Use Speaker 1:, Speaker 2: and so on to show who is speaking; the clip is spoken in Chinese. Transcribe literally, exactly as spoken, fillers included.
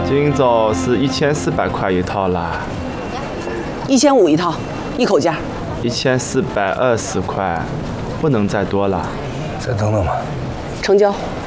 Speaker 1: 今早是一千四百块一套啦。
Speaker 2: 一千五一套，一口价。
Speaker 1: 一千四百二十块，不能再多了。
Speaker 3: 再等等吧。
Speaker 2: 成交。